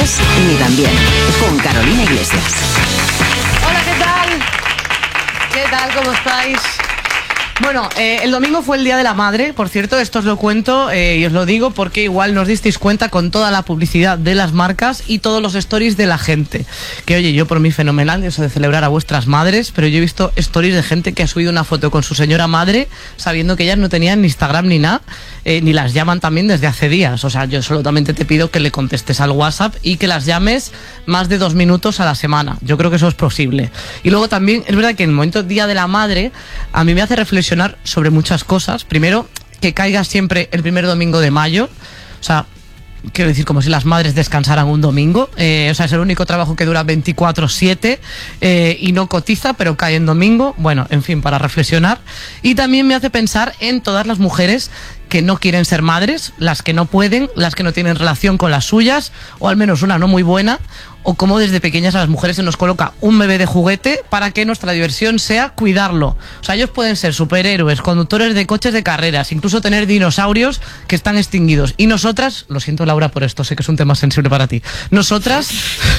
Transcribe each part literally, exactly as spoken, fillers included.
Nosotras ni también, con Carolina Iglesias. Hola, ¿qué tal? ¿Qué tal? ¿Cómo estáis? Bueno, eh, el domingo fue el Día de la Madre, por cierto, esto os lo cuento eh, y os lo digo porque igual nos disteis cuenta con toda la publicidad de las marcas y todos los stories de la gente. Que oye, yo por mí fenomenal eso de celebrar a vuestras madres, pero yo he visto stories de gente que ha subido una foto con su señora madre sabiendo que ellas no tenían ni Instagram ni nada, eh, ni las llaman también desde hace días. O sea, yo solamente te pido que le contestes al WhatsApp y que las llames más de dos minutos a la semana. Yo creo que eso es posible. Y luego también, es verdad que en el momento Día de la Madre, a mí me hace reflexionar sobre muchas cosas. Primero, que caiga siempre el primer domingo de mayo. O sea, quiero decir, como si las madres descansaran un domingo. Eh, o sea, es el único trabajo que dura veinticuatro siete eh, y no cotiza, pero cae en domingo. Bueno, en fin, para reflexionar. Y también me hace pensar en todas las mujeres que no quieren ser madres, las que no pueden, las que no tienen relación con las suyas, o al menos una no muy buena, o cómo desde pequeñas a las mujeres se nos coloca un bebé de juguete para que nuestra diversión sea cuidarlo. O sea, ellos pueden ser superhéroes, conductores de coches de carreras, incluso tener dinosaurios que están extinguidos. Y nosotras, lo siento Laura por esto, sé que es un tema sensible para ti, nosotras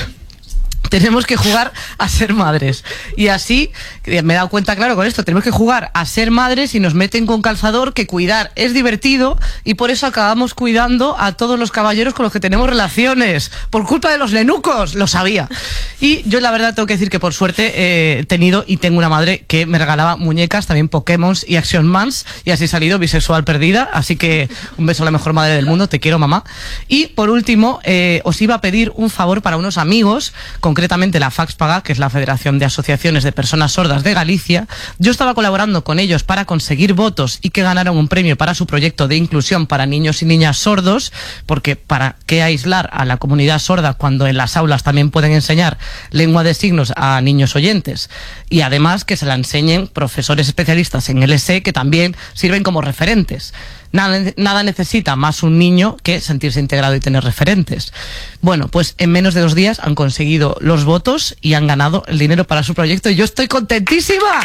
tenemos que jugar a ser madres. Y así, me he dado cuenta, claro, con esto, tenemos que jugar a ser madres y nos meten con calzador que cuidar es divertido y por eso acabamos cuidando a todos los caballeros con los que tenemos relaciones. Por culpa de los nenucos, lo sabía. Y yo la verdad tengo que decir que por suerte he tenido y tengo una madre que me regalaba muñecas, también Pokémon y Action Mans, y así he salido bisexual perdida. Así que un beso a la mejor madre del mundo, te quiero, mamá. Y por último, eh, os iba a pedir un favor para unos amigos, con concretamente la FAXPAGA, que es la Federación de Asociaciones de Personas Sordas de Galicia. Yo estaba colaborando con ellos para conseguir votos y que ganaron un premio para su proyecto de inclusión para niños y niñas sordos, porque ¿para qué aislar a la comunidad sorda cuando en las aulas también pueden enseñar lengua de signos a niños oyentes? Y además que se la enseñen profesores especialistas en L S E que también sirven como referentes. Nada, nada necesita más un niño que sentirse integrado y tener referentes. Bueno, pues en menos de dos días han conseguido los votos y han ganado el dinero para su proyecto y yo estoy contentísima.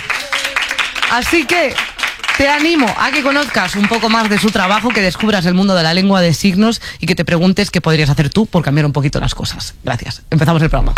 Así que te animo a que conozcas un poco más de su trabajo, que descubras el mundo de la lengua de signos y que te preguntes qué podrías hacer tú por cambiar un poquito las cosas. Gracias. Empezamos el programa.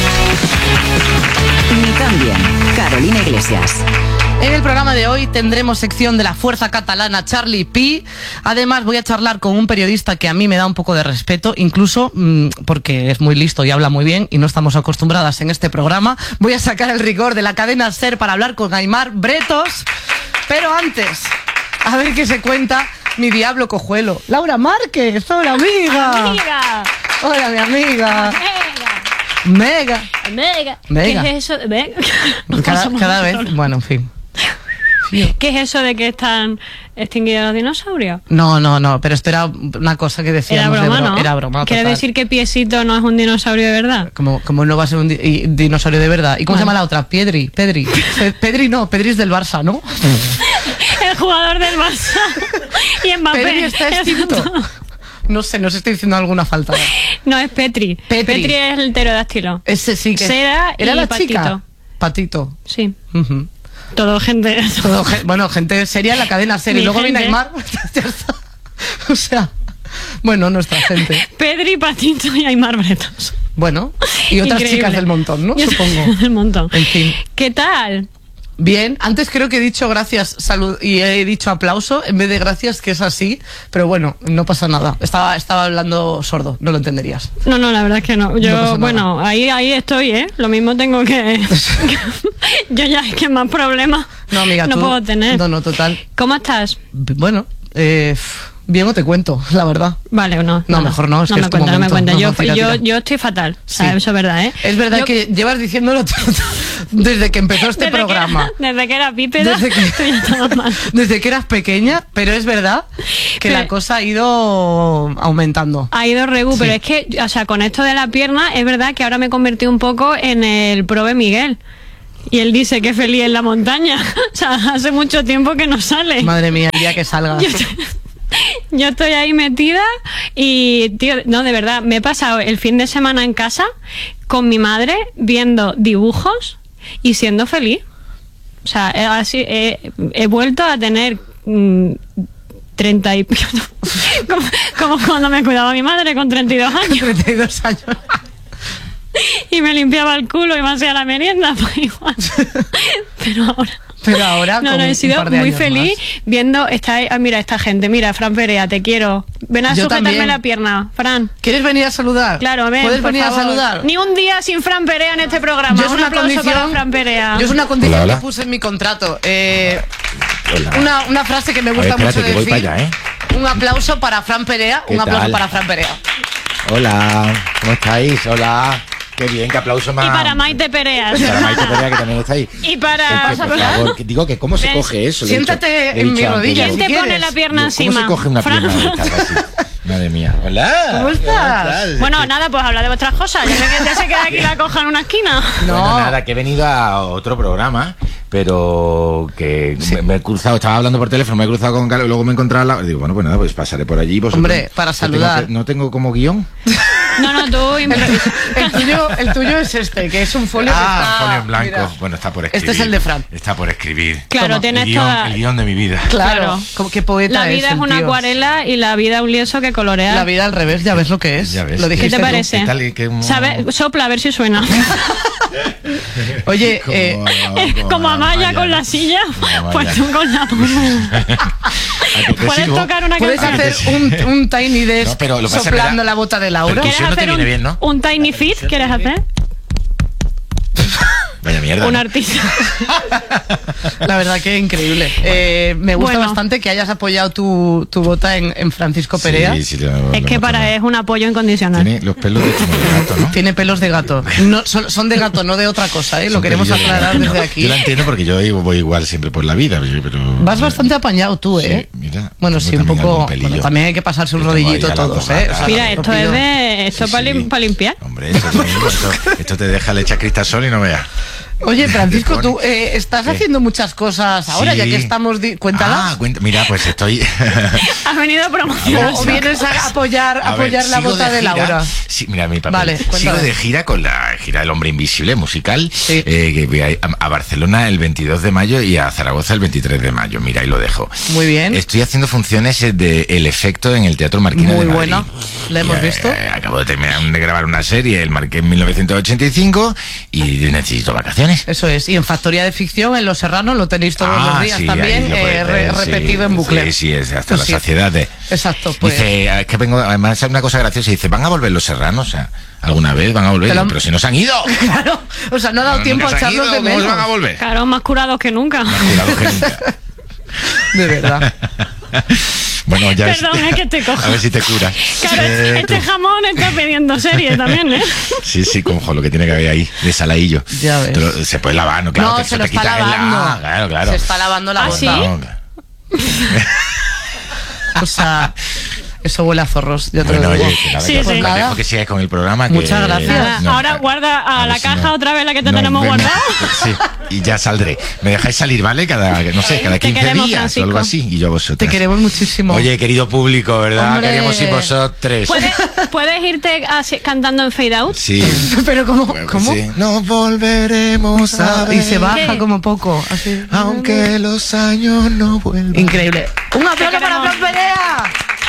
Ni también, Carolina Iglesias. En el programa de hoy tendremos sección de la fuerza catalana Charlie Pi. Además voy a charlar con un periodista que a mí me da un poco de respeto, incluso mmm, porque es muy listo y habla muy bien y no estamos acostumbradas en este programa. Voy a sacar el rigor de la cadena SER para hablar con Aimar Bretos. Pero antes, a ver qué se cuenta mi diablo cojuelo. Laura Márquez, hola amiga. Amiga. Hola mi amiga. Mega. Mega. Mega. Mega. ¿Qué es eso? de- Mega. Cada, cada vez, bueno, en fin. ¿Qué es eso de que están extinguidos los dinosaurios? No, no, no, pero esto era una cosa que Era decíamos broma, de bro- ¿no? Era broma. ¿Quiere total. decir que Piesito no es un dinosaurio de verdad? Como, como no va a ser un di- y- dinosaurio de verdad. ¿Y cómo Vale. se llama la otra? Piedri, Pedri. Pe- Pedri no, Pedri es del Barça, ¿no? El jugador del Barça. Y Mbappé. Pedri está extinto. No sé, no se estoy diciendo alguna falta. No, es Petri. Petri. Petri es el pterodáctilo. Ese sí que... Seda ¿Era y la Patito. chica? Patito. Sí. Ujú. Todo gente... Todo ge- bueno, gente seria en la cadena serie. Mi Luego viene gente. Aymar. Ya está. O sea, bueno, nuestra gente. Pedri, Patito y Aimar Bretos. Bueno, y otras Increíble. chicas del montón, ¿no? Y otras Supongo. chicas del montón. En fin. ¿Qué tal? Bien, antes creo que he dicho gracias, salud y he dicho aplauso en vez de gracias, que es así, pero bueno, no pasa nada. Estaba, estaba hablando sordo, no lo entenderías. No, no, la verdad es que no. Yo, No pasa nada. bueno, ahí, ahí estoy, ¿eh? Lo mismo tengo que... Yo ya es que más problemas No, amiga, no tú- puedo tener. No, no, total. ¿Cómo estás? Bueno, eh, bien o te cuento, la verdad. Vale, o no. No, mejor no, es que me es tu cuenta, no me momento. cuenta. No, Yo, no, tira, yo, tira. yo estoy fatal, Sí. ¿sabes? Eso es verdad, ¿eh? Es verdad Yo- que llevas diciéndolo desde que empezó este desde programa. Que era, desde que era bípeda, Desde que- tú ya estabas mal. Desde que eras pequeña, pero es verdad que Pero- la cosa ha ido aumentando. Ha ido regu, Sí. pero es que, o sea, con esto de la pierna, es verdad que ahora me he convertido un poco en el prove Miguel. Y él dice que feliz en la montaña. O sea, hace mucho tiempo que no sale. Madre mía, el día que salgas. Yo estoy, yo estoy ahí metida y, tío, no, de verdad, me he pasado el fin de semana en casa con mi madre viendo dibujos y siendo feliz. O sea, he, así, he, he vuelto a tener mm, treinta y pico. como, como cuando me cuidaba mi madre con treinta y dos años. treinta y dos años. Y me limpiaba el culo y me hacía la merienda, pues igual. Pero ahora... Pero ahora no, no, he sido muy feliz más. viendo esta, ah, mira esta gente, mira, Fran Perea, te quiero. Ven a Yo sujetarme también. la pierna, Fran. ¿Quieres venir a saludar? Claro, ven, ¿Puedes venir favor. a saludar? Ni un día sin Fran Perea en este programa. Yo es un una aplauso condición, para Fran Perea. Yo es una condición hola, hola. que puse en mi contrato. Eh, Hola. una, una frase que me gusta a ver, espérate, mucho que decir. voy para allá, ¿eh? Un aplauso para Fran Perea. Un aplauso tal? para Fran Perea. Hola, ¿cómo estáis? Hola. Qué bien, qué aplauso más. Y para Maite Perea. Y para Maite Perea, que también está ahí. Y para... Es que, por favor, que digo que cómo se Ven, coge eso. Siéntate le he dicho, en le he mi dicho rodilla, antes, ¿Quién si te pone quieres. la pierna digo, encima? ¿cómo se coge una Fran. pierna de estas así? Madre mía. Hola. ¿Cómo estás? Bueno, nada, pues habla de vuestras cosas. Ya, me, ya se queda aquí la coja en una esquina. No. Bueno, nada, que he venido a otro programa, pero que me, me he cruzado, estaba hablando por teléfono, me he cruzado con Carlos y luego me he encontrado al lado. Digo, bueno, pues nada, pues pasaré por allí. Vosotros, Hombre, para no tengo saludar. que- No tengo como guión. No, no, tú... El, el tuyo, el tuyo es este, que es un folio que Ah, está... folio en blanco. mira. Bueno, está por escribir. Este es el de Fran. Está por escribir. Claro, Toma, tienes el guión, toda... el guión de mi vida. Claro, Claro. como qué poeta La vida es, el una tío. acuarela y la vida un lienzo que colorea. La vida al revés, ya ves lo que es. Ya ves. Lo ¿Qué ¿Qué dijiste te tú. parece? ¿Qué tal y qué- ¿Sabe? Sopla a ver si suena. Oye, Como- eh, como Como Amaya Amaya, con ¿no? la silla, Como Amaya. pues tú con la ¿A que te Puedes sirvo? tocar una ¿puedes canción. hacer un, un tiny desk No, pero lo que pasa es que me soplando da- la bota de Laura? Pero- ¿Quieres no te hacer viene un, bien, ¿no? un tiny fit? ¿Quieres hacer? Vaya mierda. Un ¿no? artista. La verdad que increíble. Eh, me gusta Bueno. bastante que hayas apoyado tu, tu bota en, en Francisco Perea. Sí, sí, lo- Es lo que noto, para ¿no? es un apoyo incondicional. Tiene los pelos de como de gato, ¿no? Tiene pelos de gato. No, son, son de gato, no de otra cosa, ¿eh? Lo Son queremos pelillos de aclarar gato. desde aquí. Yo la entiendo porque yo voy igual siempre por la vida, pero... Vas bastante apañado tú, ¿eh? Sí, mira, bueno, tengo sí, un también poco. algún pelillo. Bueno, también hay que pasarse un Yo tengo rodillito ahí a las todos, dos ¿eh? gatas. Mira, lo esto pido. es de. Esto Sí, para, sí. lim- para limpiar. Hombre, esto, es mismo, esto, esto te deja, le echa cristal y no veas. Oye, Francisco, Te tú pone- eh, estás ¿Qué? haciendo muchas cosas ahora, Sí. ya que estamos. Di- Cuéntalas. Ah, cuenta, mira, pues estoy... Has venido a promocionar. o, o vienes a apoyar, A ver, apoyar la sigo bota de, gira. Laura. Sí, mira mi papel. Vale, sigo cuéntame. de gira con la gira del Hombre Invisible musical, Sí. eh, que voy a, a Barcelona el veintidós de mayo y a Zaragoza el veintitrés de mayo. Mira, ahí lo dejo. Muy bien. Estoy haciendo funciones eh, de El Efecto en el Teatro Marquina Muy de Madrid. buena. ¿La hemos Y, eh, visto? acabo de terminar de grabar una serie, El Marqués en mil novecientos ochenta y cinco, y necesito vacaciones. Eso es. Y en Factoría de Ficción, en Los Serranos, lo tenéis todos Ah, los días sí, también, ahí lo eh, podéis re- ver, sí. repetido en bucle. Sí, sí, es hasta Pues la sí. saciedad de... Exacto, pues. Dice, es que vengo, además hay una cosa graciosa, dice, ¿van a volver los Serranos? O sea, ¿alguna vez van a volver? Te lo han- Pero si no se han ido. Claro, o sea, no ha dado No, tiempo nunca a se han echarlos ido, de ¿cómo menos. se van a volver? Claro, más curados que nunca. Cuidado que nunca. De verdad. Bueno, ya es- Perdón, es que te cojo. A ver si te curas. Claro, Eh, este tú- jamón está pidiendo serie también, ¿eh? Sí, sí, como lo que tiene que haber ahí, de saladillo. Ya ves. Te lo- se puede lavar, ¿no? Claro, No, que se eso lo te está quita el- lavando. Ah, claro, claro. Se está lavando la ¿Ah, bota. sí? No, O sea, eso huele a zorros, ya te bueno, lo digo. oye, que nada, Sí, que sí. os Nada. dejo que sigáis con el programa. que- Muchas gracias. Nada, No, ahora a- guarda a, a la ver si caja no- otra vez la que te no, tenemos me- me- guardada. Sí, y ya saldré. Me dejáis salir, ¿vale? Cada, no sé, cada Te quince queremos, días Francisco. o algo así. Y yo a vosotros. Te queremos muchísimo. Oye, querido público, ¿verdad? Hombre. Queríamos ir vosotros. ¿Puedes, puedes irte así, cantando en fade out? Sí. Pero ¿cómo? Bueno, ¿Cómo? sí. Nos volveremos a Ah, ver. y se baja ¿Qué? como poco. Así. Aunque los años no vuelvan. Increíble. Un aplauso para queremos. Fran Perea.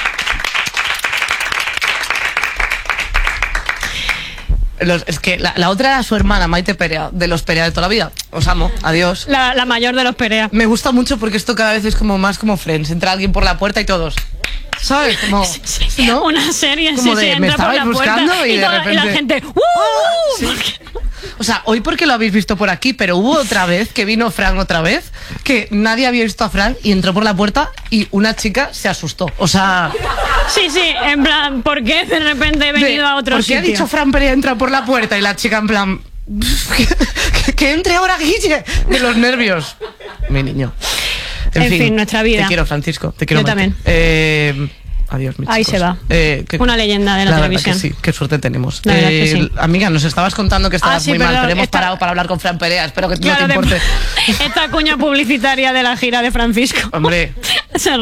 Los- es que la, la otra era su hermana, Maite Perea, de los Perea de toda la vida. Os amo, adiós. La, la mayor de los Perea. Me gusta mucho porque esto cada vez es como más como Friends. Entra alguien por la puerta y todos. ¿Sabes? Como, ¿no? Una serie, Como sí, de, sí, me entra por la estabais puerta buscando y y, de toda- y la repente- gente ¡uh! Sí. O sea, hoy porque lo habéis visto por aquí, pero hubo otra vez que vino Fran otra vez, que nadie había visto a Fran y entró por la puerta y una chica se asustó. O sea, Sí, sí, en plan, ¿por qué de repente he venido de- a otro ¿por qué sitio? ha dicho Fran Perea entra por la puerta y la chica en plan que, que- que entre ahora Guille de los nervios? Mi niño. En fin, nuestra vida. Te quiero, Francisco. Te quiero Yo Maite. también. Eh, adiós, mis Ahí chicos. se va. Eh, que- Una leyenda de la verdad televisión. que sí, qué suerte tenemos. La verdad que sí. Amiga, nos estabas contando que estabas Ah, sí, muy mal, perdón, pero hemos esta- parado para hablar con Fran Perea. Espero que Claro, no te importe. de- esta cuña publicitaria de la gira de Francisco. Hombre. Se